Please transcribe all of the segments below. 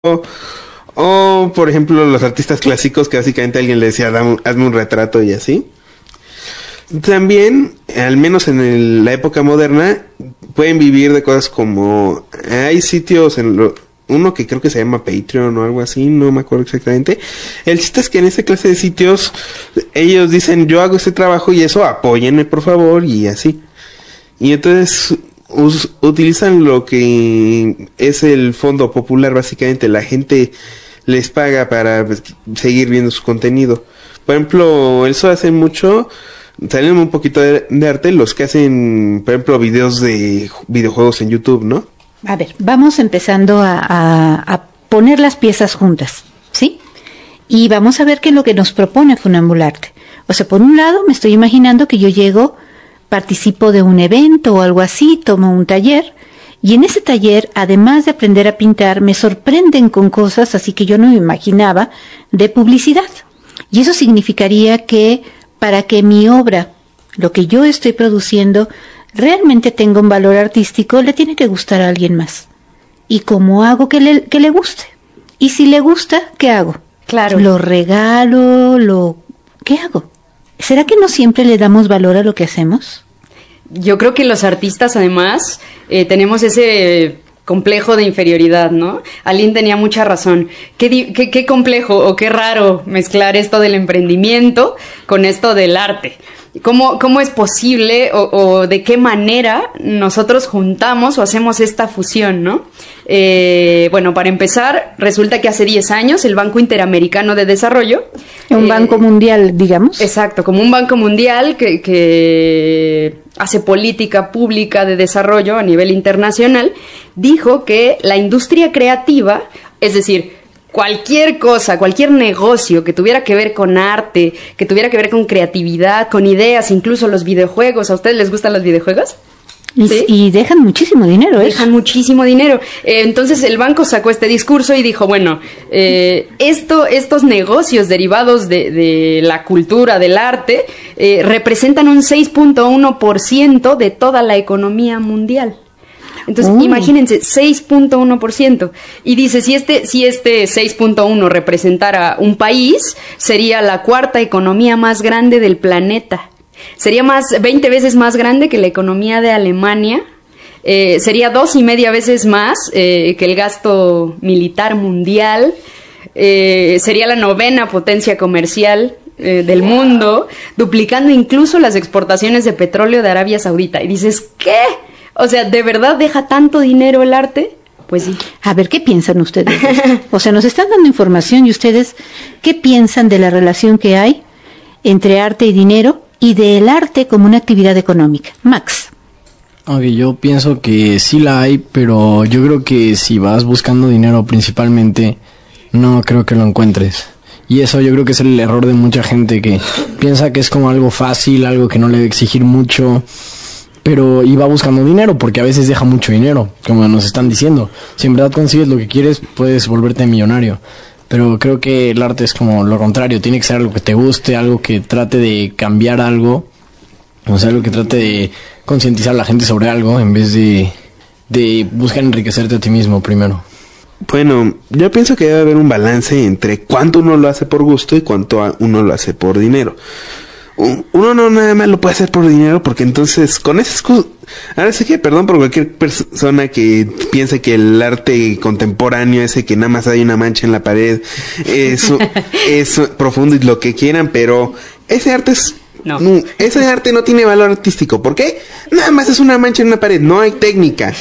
O, por ejemplo, los artistas clásicos que básicamente alguien le decía, hazme un retrato y así. También, al menos en la época moderna, pueden vivir de cosas como... Hay sitios uno que creo que se llama Patreon o algo así, no me acuerdo exactamente. El chiste es que en esa clase de sitios ellos dicen, yo hago este trabajo y eso, apóyenme por favor, y así. Y entonces utilizan lo que es el fondo popular, básicamente. La gente les paga para seguir viendo su contenido. Por ejemplo, eso hace mucho... Salen un poquito de arte los que hacen, por ejemplo, videos de videojuegos en YouTube, ¿no? A ver, vamos empezando a poner las piezas juntas, ¿sí? Y vamos a ver qué es lo que nos propone Funambularte. O sea, por un lado, me estoy imaginando que yo llego, participo de un evento o algo así, tomo un taller, y en ese taller, además de aprender a pintar, me sorprenden con cosas así que yo no me imaginaba de publicidad. Y eso significaría que para que mi obra, lo que yo estoy produciendo, realmente tenga un valor artístico, le tiene que gustar a alguien más. ¿Y cómo hago que le guste? Y si le gusta, ¿qué hago? Claro. ¿Lo regalo? ¿Qué hago? ¿Será que no siempre le damos valor a lo que hacemos? Yo creo que los artistas, además, tenemos ese complejo de inferioridad, ¿no? Aline tenía mucha razón. Qué complejo o qué raro mezclar esto del emprendimiento con esto del arte. ¿Cómo es posible o de qué manera nosotros juntamos o hacemos esta fusión, ¿no? Bueno, para empezar, resulta que hace 10 años el Banco Interamericano de Desarrollo... Un banco mundial, digamos. Exacto, como un banco mundial que hace política pública de desarrollo a nivel internacional, dijo que la industria creativa, es decir, cualquier cosa, cualquier negocio que tuviera que ver con arte, que tuviera que ver con creatividad, con ideas, incluso los videojuegos. ¿A ustedes les gustan los videojuegos? ¿Sí? Y dejan muchísimo dinero, ¿eh? Dejan muchísimo dinero. Entonces el banco sacó este discurso y dijo, bueno, estos negocios derivados de la cultura, del arte, representan un 6.1% de toda la economía mundial. Entonces, imagínense, 6.1%. Y dice, si este 6.1 representara un país, sería la cuarta economía más grande del planeta. Sería 20 veces más grande que la economía de Alemania. Sería 2.5 veces más que el gasto militar mundial. Sería la 9ª potencia comercial del mundo, duplicando incluso las exportaciones de petróleo de Arabia Saudita. Y dices, ¿qué? O sea, ¿de verdad deja tanto dinero el arte? Pues sí. A ver, ¿qué piensan ustedes? O sea, nos están dando información y ustedes, ¿qué piensan de la relación que hay entre arte y dinero y del arte como una actividad económica? Max. Ok, yo pienso que sí la hay, pero yo creo que si vas buscando dinero principalmente, no creo que lo encuentres. Y eso yo creo que es el error de mucha gente que piensa que es como algo fácil, algo que no le debe exigir mucho, pero iba buscando dinero, porque a veces deja mucho dinero, como nos están diciendo. Si en verdad consigues lo que quieres, puedes volverte millonario. Pero creo que el arte es como lo contrario, tiene que ser algo que te guste, algo que trate de cambiar algo, o sea, algo que trate de concientizar a la gente sobre algo, en vez de buscar enriquecerte a ti mismo primero. Bueno, yo pienso que debe haber un balance entre cuánto uno lo hace por gusto y cuánto uno lo hace por dinero. Uno no nada más lo puede hacer por dinero, porque entonces con esas cosas, ahora sí que perdón por cualquier persona que piense que el arte contemporáneo, ese que nada más hay una mancha en la pared, es profundo y lo que quieran, pero ese arte ese arte no tiene valor artístico. ¿Por qué? Nada más es una mancha en una pared, no hay técnica.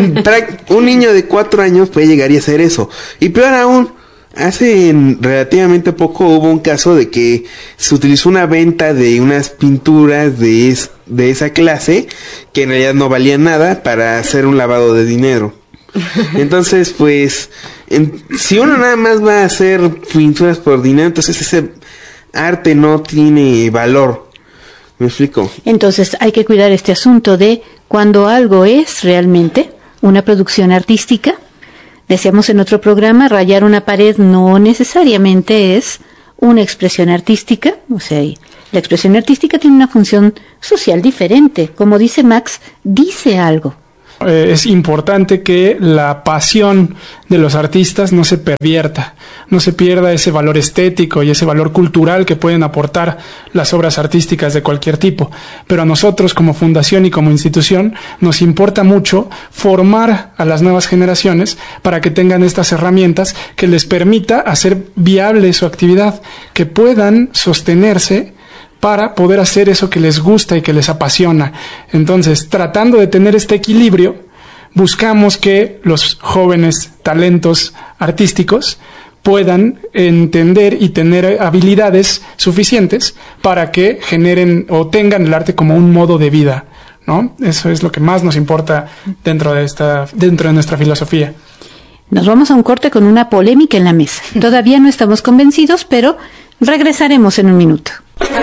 Un niño de 4 años puede llegar y hacer eso. Y peor aún, hace relativamente poco hubo un caso de que se utilizó una venta de unas pinturas de esa clase que en realidad no valían nada para hacer un lavado de dinero. Entonces, pues, si uno nada más va a hacer pinturas por dinero, entonces ese arte no tiene valor. ¿Me explico? Entonces hay que cuidar este asunto de cuando algo es realmente una producción artística. Decíamos en otro programa, rayar una pared no necesariamente es una expresión artística. O sea, la expresión artística tiene una función social diferente. Como dice Max, dice algo. Es importante que la pasión de los artistas no se pervierta, no se pierda ese valor estético y ese valor cultural que pueden aportar las obras artísticas de cualquier tipo. Pero a nosotros como fundación y como institución nos importa mucho formar a las nuevas generaciones para que tengan estas herramientas que les permita hacer viable su actividad, que puedan sostenerse para poder hacer eso que les gusta y que les apasiona. Entonces, tratando de tener este equilibrio, buscamos que los jóvenes talentos artísticos puedan entender y tener habilidades suficientes para que generen o tengan el arte como un modo de vida, ¿no? Eso es lo que más nos importa dentro de nuestra filosofía. Nos vamos a un corte con una polémica en la mesa. Todavía no estamos convencidos, pero regresaremos en un minuto.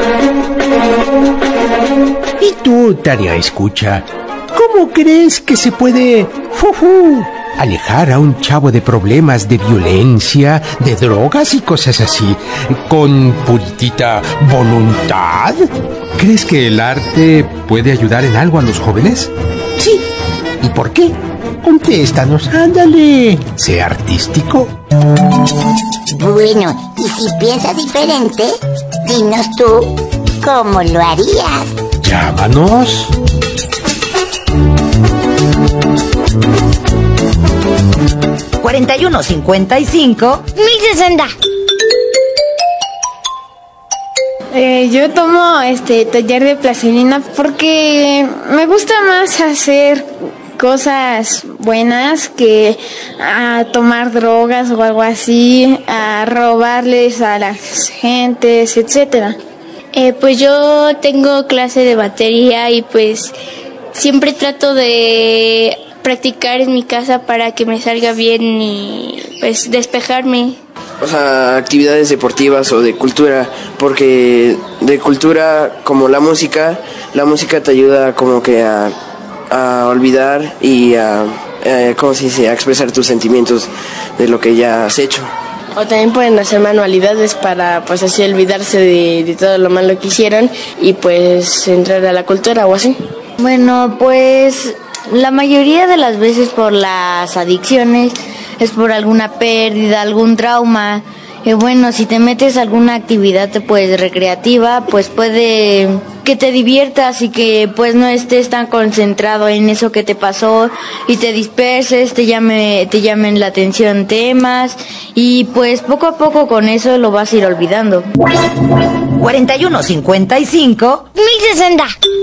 ¿Y tú, Tarea Escucha? ¿Cómo crees que se puede alejar a un chavo de problemas de violencia, de drogas y cosas así, con puritita voluntad? ¿Crees que el arte puede ayudar en algo a los jóvenes? Sí. ¿Y por qué? Contéstanos, ándale. Sé artístico. Bueno, y si piensas diferente, dinos tú cómo lo harías. Llámanos. ...4155... 1060. Yo tomo taller de plastilina porque me gusta más hacer cosas buenas que a tomar drogas o algo así, a robarles a las gentes, etcétera. Pues yo tengo clase de batería y pues siempre trato de practicar en mi casa para que me salga bien y pues despejarme. O sea, actividades deportivas o de cultura, porque de cultura como la música te ayuda como que a olvidar y a ¿cómo se dice? A expresar tus sentimientos de lo que ya has hecho. O también pueden hacer manualidades para pues así olvidarse de todo lo malo que hicieron y pues entrar a la cultura o así. Bueno, pues la mayoría de las veces por las adicciones es por alguna pérdida, algún trauma. Y bueno, si te metes a alguna actividad pues recreativa, pues puede que te diviertas y que pues no estés tan concentrado en eso que te pasó y te disperses, te llamen la atención temas y pues poco a poco con eso lo vas a ir olvidando. 4155 1060.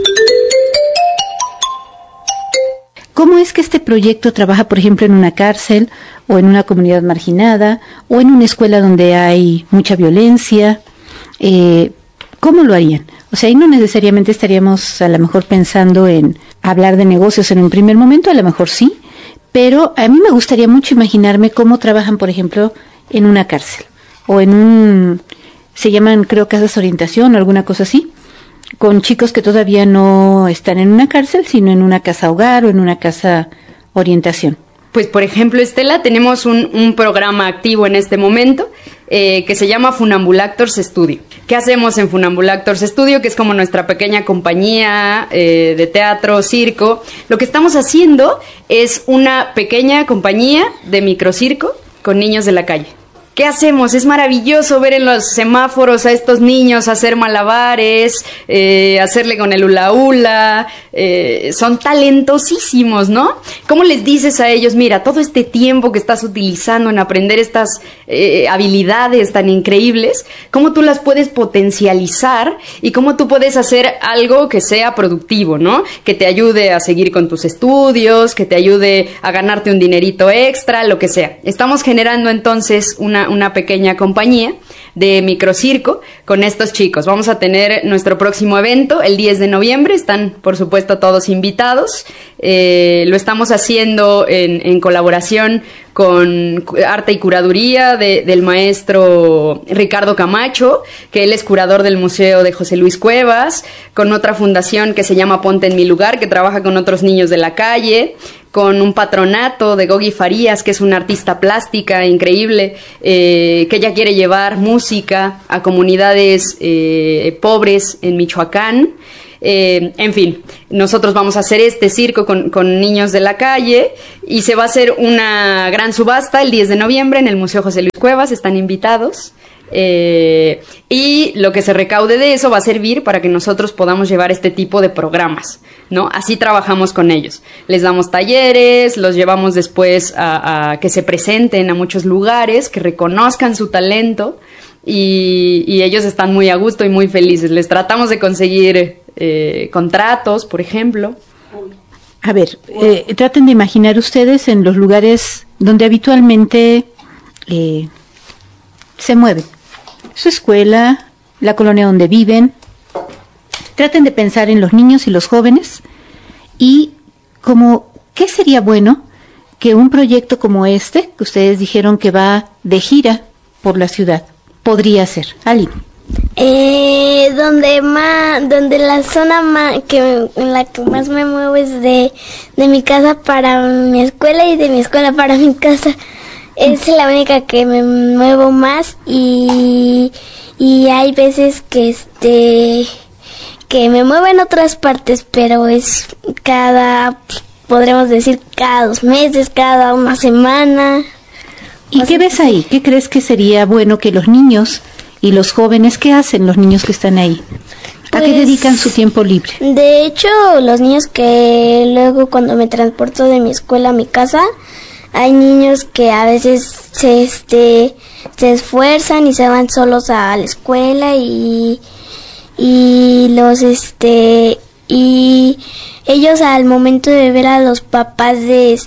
¿Cómo es que este proyecto trabaja, por ejemplo, en una cárcel o en una comunidad marginada o en una escuela donde hay mucha violencia? ¿Cómo lo harían? O sea, ahí no necesariamente estaríamos a lo mejor pensando en hablar de negocios en un primer momento, a lo mejor sí, pero a mí me gustaría mucho imaginarme cómo trabajan, por ejemplo, en una cárcel o se llaman, creo, casas de orientación o alguna cosa así, con chicos que todavía no están en una cárcel, sino en una casa hogar o en una casa orientación. Pues, por ejemplo, Estela, tenemos un programa activo en este momento que se llama Funambulactors Studio. ¿Qué hacemos en Funambulactors Studio? Que es como nuestra pequeña compañía de teatro, circo. Lo que estamos haciendo es una pequeña compañía de microcirco con niños de la calle. ¿Qué hacemos? Es maravilloso ver en los semáforos a estos niños hacer malabares, hacerle con el hula hula, son talentosísimos, ¿no? ¿Cómo les dices a ellos, mira, todo este tiempo que estás utilizando en aprender estas habilidades tan increíbles, cómo tú las puedes potencializar y cómo tú puedes hacer algo que sea productivo, ¿no? Que te ayude a seguir con tus estudios, que te ayude a ganarte un dinerito extra, lo que sea. Estamos generando entonces una pequeña compañía de microcirco con estos chicos. Vamos a tener nuestro próximo evento el 10 de noviembre. Están, por supuesto, todos invitados. Lo estamos haciendo en colaboración con arte y curaduría del maestro Ricardo Camacho, que él es curador del Museo de José Luis Cuevas, con otra fundación que se llama Ponte en mi lugar, que trabaja con otros niños de la calle, con un patronato de Gogi Farías, que es una artista plástica increíble, que ella quiere llevar música a comunidades pobres en Michoacán. En fin, nosotros vamos a hacer este circo con niños de la calle y se va a hacer una gran subasta el 10 de noviembre en el Museo José Luis Cuevas, están invitados. Y lo que se recaude de eso va a servir para que nosotros podamos llevar este tipo de programas, ¿no? Así trabajamos con ellos. Les damos talleres, los llevamos después a que se presenten a muchos lugares, que reconozcan su talento y ellos están muy a gusto y muy felices. Les tratamos de conseguir contratos, por ejemplo. A ver, traten de imaginar ustedes en los lugares donde habitualmente se mueven. Su escuela, la colonia donde viven. Traten de pensar en los niños y los jóvenes y como, ¿qué sería bueno que un proyecto como este, que ustedes dijeron que va de gira por la ciudad, podría ser? Ali. Donde la zona en la que más me muevo es de mi casa para mi escuela y de mi escuela para mi casa. Es la única que me muevo más y hay veces que me muevo en otras partes, pero es podremos decir cada 2 meses, cada una semana. ¿Y qué ves ahí? ¿Qué crees que sería bueno que los niños y los jóvenes, qué hacen los niños que están ahí? ¿A qué dedican su tiempo libre? De hecho, los niños que luego cuando me transporto de mi escuela a mi casa, hay niños que a veces se esfuerzan y se van solos a la escuela y ellos al momento de ver a los papás de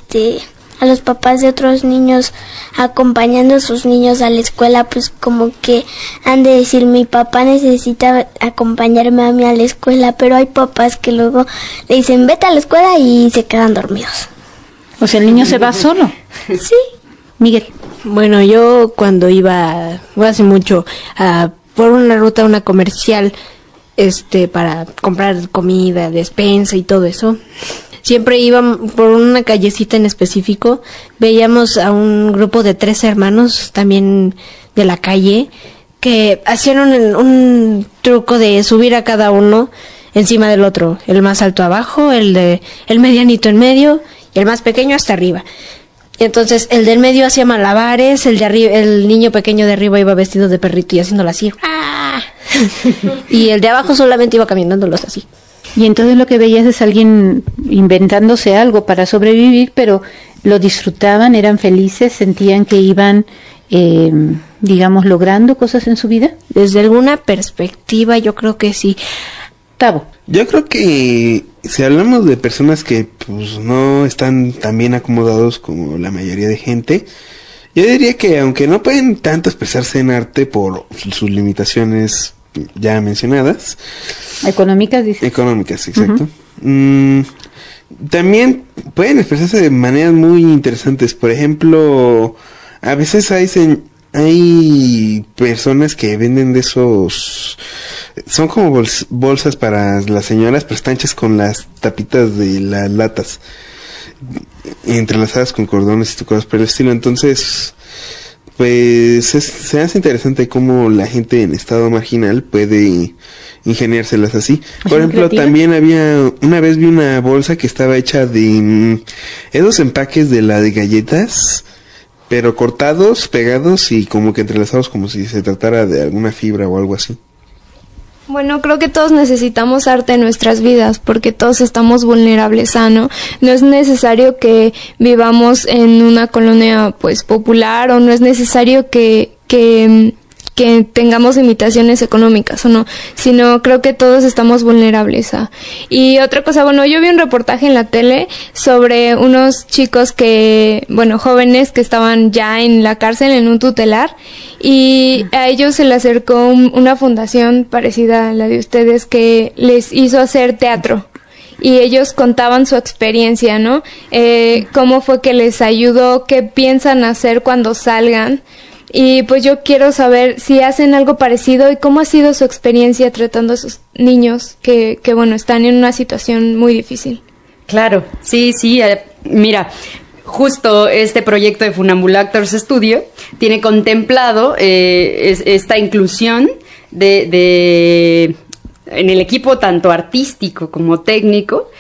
otros niños acompañando a sus niños a la escuela, pues como que han de decir, mi papá necesita acompañarme a mí a la escuela, pero hay papás que luego le dicen, vete a la escuela y se quedan dormidos. O sea, el niño se va solo. Sí. Miguel. Bueno, yo cuando iba hace mucho por una ruta, una comercial, para comprar comida, despensa y todo eso, siempre iba por una callecita en específico, veíamos a un grupo de 3 hermanos también de la calle que hacían un truco de subir a cada uno encima del otro, el más alto abajo, el medianito en medio y el más pequeño hasta arriba. Y entonces el del medio hacía malabares, el de arriba, el niño pequeño de arriba iba vestido de perrito y haciéndolo así. ¡Ah! Y el de abajo solamente iba caminándolos así. Y entonces lo que veías es alguien inventándose algo para sobrevivir, pero lo disfrutaban, eran felices, sentían que iban, digamos, logrando cosas en su vida. Desde alguna perspectiva yo creo que sí. Tavo. Yo creo que si hablamos de personas que pues no están tan bien acomodados como la mayoría de gente, yo diría que aunque no pueden tanto expresarse en arte por sus limitaciones ya mencionadas. Económicas, dice. Económicas, exacto. También pueden expresarse de maneras muy interesantes. Por ejemplo, a veces hay personas que venden de esos, son como bolsas para las señoras, pero están hechas con las tapitas de las latas, entrelazadas con cordones y cosas por el estilo. Entonces, pues se hace interesante cómo la gente en estado marginal puede ingeniárselas así. Por ejemplo, también una vez vi una bolsa que estaba hecha de esos empaques de la de galletas, pero cortados, pegados y como que entrelazados como si se tratara de alguna fibra o algo así. Bueno, creo que todos necesitamos arte en nuestras vidas porque todos estamos vulnerables, ¿no? No es necesario que vivamos en una colonia pues popular o no es necesario que tengamos limitaciones económicas o no, sino creo que todos estamos vulnerables. Y otra cosa, bueno, yo vi un reportaje en la tele sobre unos chicos jóvenes que estaban ya en la cárcel en un tutelar y a ellos se les acercó una fundación parecida a la de ustedes que les hizo hacer teatro. Y ellos contaban su experiencia, ¿no? Cómo fue que les ayudó, qué piensan hacer cuando salgan. Y pues yo quiero saber si hacen algo parecido y cómo ha sido su experiencia tratando a esos niños que están en una situación muy difícil. Claro, sí, mira, justo este proyecto de Funambulactors Studio tiene contemplado esta inclusión de en el equipo tanto artístico como técnico,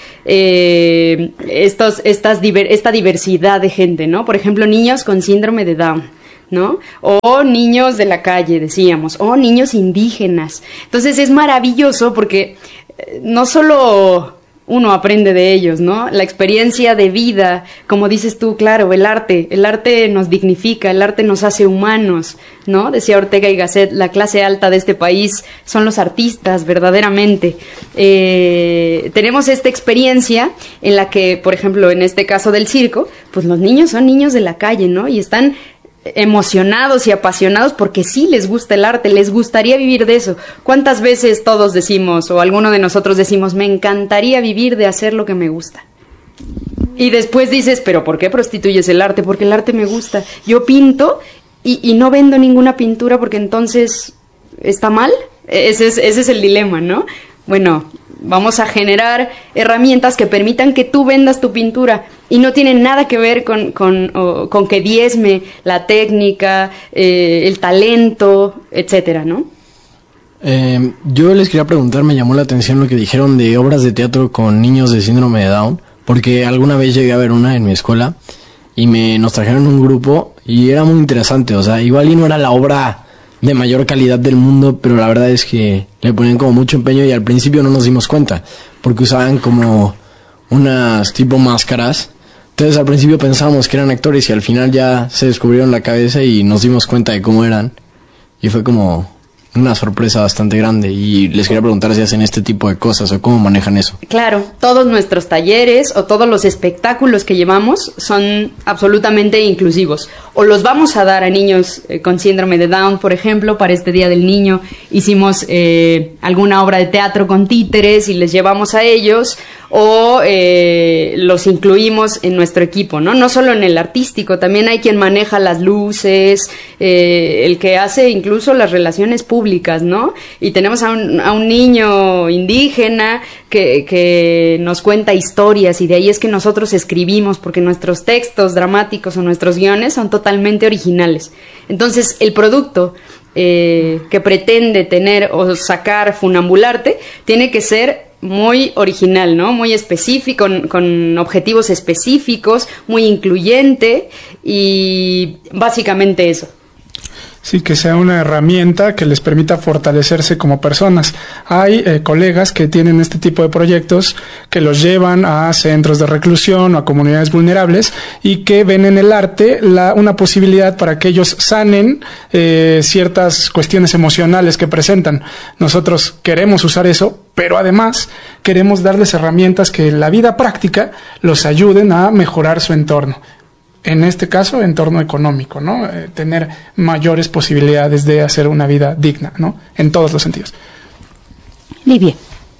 esta diversidad de gente, ¿no? Por ejemplo, niños con síndrome de Down, ¿no? O niños de la calle, decíamos, o niños indígenas. Entonces es maravilloso porque no solo uno aprende de ellos, ¿no? La experiencia de vida, como dices tú, claro, el arte nos dignifica, el arte nos hace humanos, ¿no? Decía Ortega y Gasset, la clase alta de este país son los artistas, verdaderamente. Tenemos esta experiencia en la que, por ejemplo, en este caso del circo, pues los niños son niños de la calle, ¿no? Y están emocionados y apasionados porque sí les gusta el arte, les gustaría vivir de eso. ¿Cuántas veces todos decimos, o alguno de nosotros decimos, me encantaría vivir de hacer lo que me gusta? Y después dices, ¿pero por qué prostituyes el arte? Porque el arte me gusta. Yo pinto y no vendo ninguna pintura porque entonces ¿está mal? Ese es el dilema, ¿no? Bueno, vamos a generar herramientas que permitan que tú vendas tu pintura y no tienen nada que ver con que diezme la técnica, el talento, etcétera, ¿no? Yo les quería preguntar, me llamó la atención lo que dijeron de obras de teatro con niños de síndrome de Down, porque alguna vez llegué a ver una en mi escuela y nos trajeron un grupo y era muy interesante, o sea, igual y no era la obra de mayor calidad del mundo, pero la verdad es que le ponían como mucho empeño y al principio no nos dimos cuenta, porque usaban como unas tipo máscaras. Entonces al principio pensábamos que eran actores y al final ya se descubrieron la cabeza y nos dimos cuenta de cómo eran. Y fue como una sorpresa bastante grande y les quería preguntar si hacen este tipo de cosas o cómo manejan eso. Claro, todos nuestros talleres o todos los espectáculos que llevamos son absolutamente inclusivos. O los vamos a dar a niños con síndrome de Down, por ejemplo, para este Día del Niño hicimos alguna obra de teatro con títeres y les llevamos a ellos, o los incluimos en nuestro equipo, ¿no? No solo en el artístico, también hay quien maneja las luces, el que hace incluso las relaciones públicas, ¿no? Y tenemos a un niño indígena que nos cuenta historias y de ahí es que nosotros escribimos, porque nuestros textos dramáticos o nuestros guiones son totalmente originales. Entonces, el producto que pretende tener o sacar Funambularte tiene que ser muy original, ¿no? Muy específico, con objetivos específicos, muy incluyente y básicamente eso. Sí, que sea una herramienta que les permita fortalecerse como personas. Hay colegas que tienen este tipo de proyectos que los llevan a centros de reclusión o a comunidades vulnerables y que ven en el arte una posibilidad para que ellos sanen ciertas cuestiones emocionales que presentan. Nosotros queremos usar eso, pero además queremos darles herramientas que en la vida práctica los ayuden a mejorar su entorno. En este caso, entorno económico, ¿no? Tener mayores posibilidades de hacer una vida digna, ¿no? En todos los sentidos. Livia.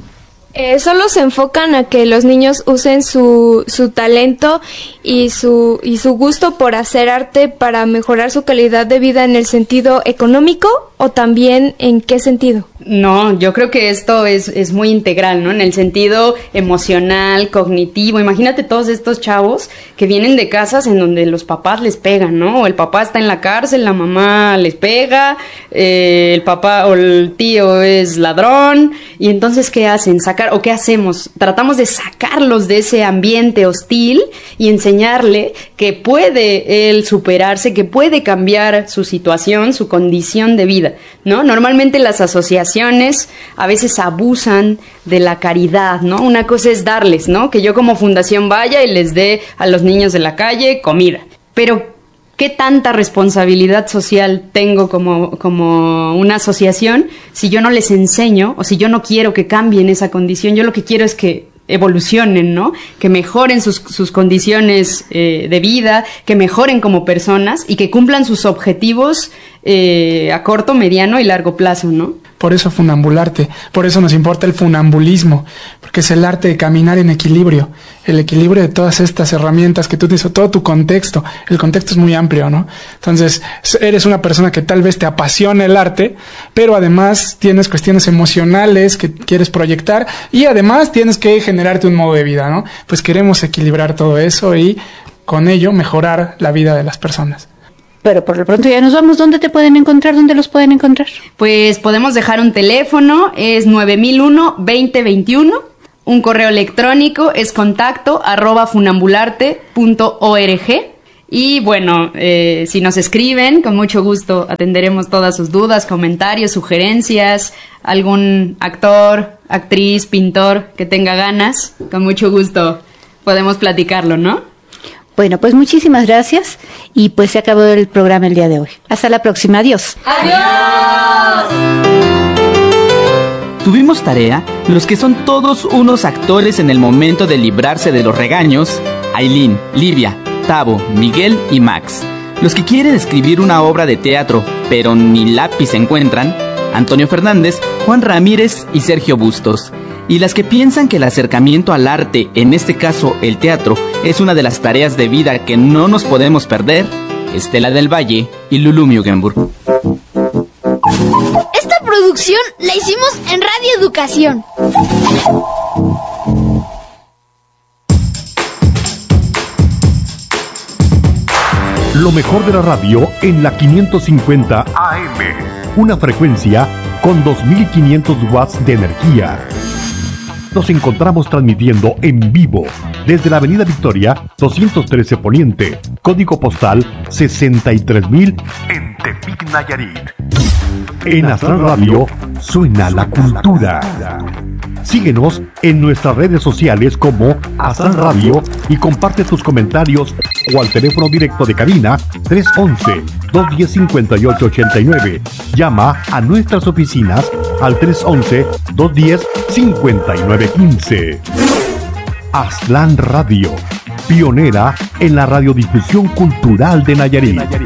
Solo se enfocan a que los niños usen su talento y su gusto por hacer arte para mejorar su calidad de vida en el sentido económico, o también en qué sentido. No, yo creo que esto es muy integral, ¿no? En el sentido emocional, cognitivo. Imagínate todos estos chavos que vienen de casas en donde los papás les pegan, ¿no? O el papá está en la cárcel, la mamá les pega, el papá o el tío es ladrón. Y entonces, ¿qué hacen? ¿O qué hacemos? Tratamos de sacarlos de ese ambiente hostil y enseñarle que puede él superarse, que puede cambiar su situación, su condición de vida, ¿no? Normalmente las asociaciones a veces abusan de la caridad, ¿no? Una cosa es darles, ¿no? Que yo como fundación vaya y les dé a los niños de la calle comida. Pero ¿qué tanta responsabilidad social tengo como una asociación si yo no les enseño o si yo no quiero que cambien esa condición? Yo lo que quiero es que evolucionen, ¿no? Que mejoren sus condiciones de vida, que mejoren como personas y que cumplan sus objetivos a corto, mediano y largo plazo, ¿no? Por eso Funambularte, por eso nos importa el funambulismo, porque es el arte de caminar en equilibrio, el equilibrio de todas estas herramientas que tú tienes, todo tu contexto. El contexto es muy amplio, ¿no? Entonces, eres una persona que tal vez te apasiona el arte, pero además tienes cuestiones emocionales que quieres proyectar y además tienes que generarte un modo de vida, ¿no? Pues queremos equilibrar todo eso y con ello mejorar la vida de las personas. Pero por lo pronto ya nos vamos. ¿Dónde te pueden encontrar? ¿Dónde los pueden encontrar? Pues podemos dejar un teléfono, es 9001-2021. Un correo electrónico es contacto@funambularte.org. Y bueno, si nos escriben, con mucho gusto atenderemos todas sus dudas, comentarios, sugerencias, algún actor, actriz, pintor que tenga ganas, con mucho gusto podemos platicarlo, ¿no? Bueno, pues muchísimas gracias y pues se acabó el programa el día de hoy. Hasta la próxima, adiós. ¡Adiós! Tuvimos tarea los que son todos unos actores en el momento de librarse de los regaños: Ailín, Livia, Tavo, Miguel y Max. Los que quieren escribir una obra de teatro, pero ni lápiz encuentran: Antonio Fernández, Juan Ramírez y Sergio Bustos. Y las que piensan que el acercamiento al arte, en este caso el teatro, es una de las tareas de vida que no nos podemos perder: Estela del Valle y Lulu Mugenburg. Esta producción la hicimos en Radio Educación. Lo mejor de la radio en la 550 AM. Una frecuencia con 2500 watts de energía. Nos encontramos transmitiendo en vivo desde la Avenida Victoria 213 Poniente, código postal 63000 en Tepic, Nayarit. En Astral Radio suena la cultura. Síguenos en nuestras redes sociales como Astral Radio y comparte tus comentarios o al teléfono directo de cabina 311-210-5889. Llama a nuestras oficinas al 311-210-5915. Astral Radio, pionera en la radiodifusión cultural de Nayarit.